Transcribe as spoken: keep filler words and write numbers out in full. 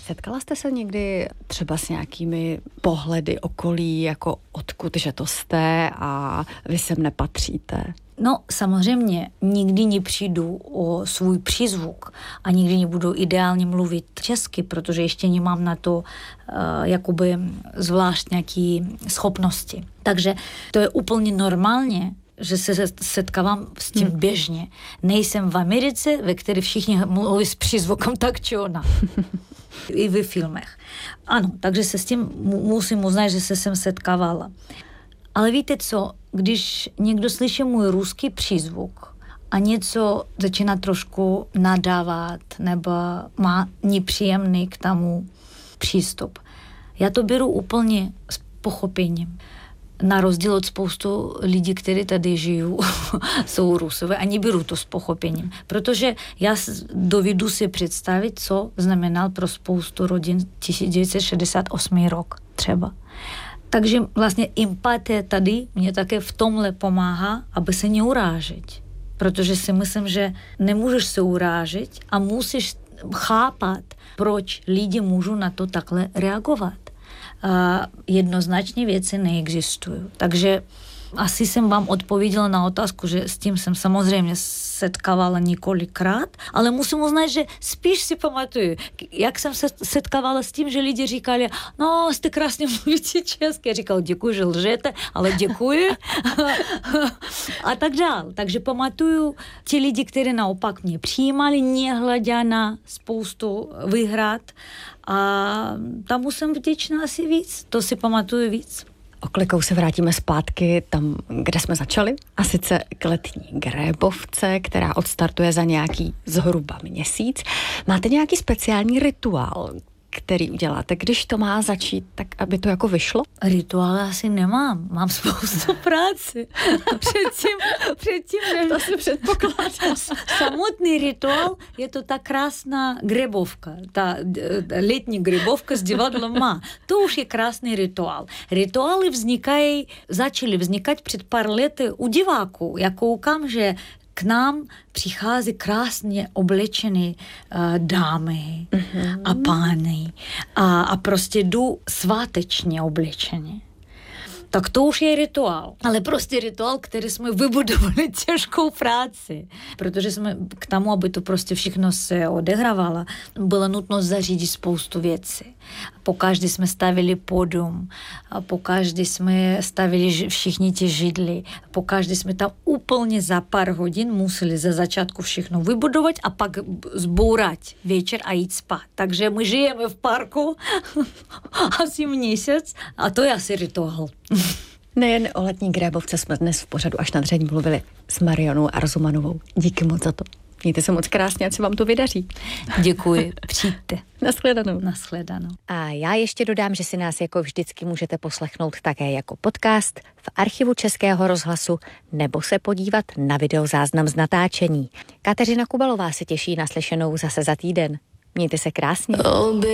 Setkala jste se někdy třeba s nějakými pohledy okolí, jako odkud že to jste a vy sem nepatříte? No, samozřejmě, nikdy nepřijdu o svůj přízvuk a nikdy nebudu ideálně mluvit česky, protože ještě nemám na to uh, jakoby zvlášť nějaké schopnosti. Takže to je úplně normálně, že se setkávám s tím běžně. Nejsem v Americe, ve které všichni mluví s přízvukem tak či ona. I ve filmech. Ano, takže se s tím musím uznat, že se sem setkávala. Ale víte co, když někdo slyší můj ruský přízvuk a něco začíná trošku nadávat nebo má nepříjemný k tomu přístup, já to beru úplně s pochopením. Na rozdíl od spoustu lidí, kteří tady žijí, jsou Rusové a neberu to s pochopením. Protože já dovedu si představit, co znamenal pro spoustu rodin tisíc devět set šedesát osm rok třeba. Takže vlastně empatie tady mě také v tomhle pomáhá, aby se neurážet. Protože si myslím, že nemůžeš se urážet a musíš chápat, proč lidi můžou na to takhle reagovat. A jednoznačně věci neexistují. Takže asi jsem vám odpověděla na otázku, že s tím jsem samozřejmě setkávala několikrát, ale musím uznat, že spíš si pamatuju, jak jsem se setkávala s tím, že lidi říkali, no, jste krásně mluvíte česky. Já říkala, děkuji, že lžete, ale děkuji. A tak dál. Takže pamatuju ti lidi, kteří naopak mě přijímali, nehledě na spoustu výhrad. A tam musím vděčná asi víc. To si pamatuju víc. Oklikou se vrátíme zpátky tam, kde jsme začali, a sice k letní grébovce, která odstartuje za nějaký zhruba měsíc. Máte nějaký speciální rituál, který uděláte, když to má začít, tak aby to jako vyšlo? Rituály asi nemám, mám spoustu práce. Předtím, předtím než... To si předpokládám. Samotný rituál je to ta krásná grébovka, ta letní grébovka s divadlem má. To už je krásný rituál. Rituály vznikají, začaly vznikat před pár lety u diváků. Já koukám, že k nám přichází krásně oblečené uh, dámy mm-hmm. a pány a, a prostě jdu svátečně oblečeně. Tak to už je rituál. Ale prostě rituál, který jsme vybudovali těžkou práci. Protože jsme k tomu, aby to prostě všechno se odehrávalo, bylo nutno zařídit spoustu věcí. Po každý jsme stavili pódium, po každý jsme stavili všichni ty židly, po každý jsme tam úplně za pár hodin museli za začátku všechno vybudovat a pak zbourat večer a jít spát. Takže my žijeme v parku asi měsíc a to je asi rituál. Nejen o letní grébovce jsme dnes v pořadu Až na dřeň mluvili s Marianou Arzumanovou. Díky moc za to. Mějte se moc krásně, ať se vám to vydaří. Děkuji, přijďte. Nashledanou. Nashledanou. A já ještě dodám, že si nás jako vždycky můžete poslechnout také jako podcast v archivu Českého rozhlasu nebo se podívat na videozáznam z natáčení. Kateřina Kubalová se těší na slyšenou zase za týden. Mějte se krásně.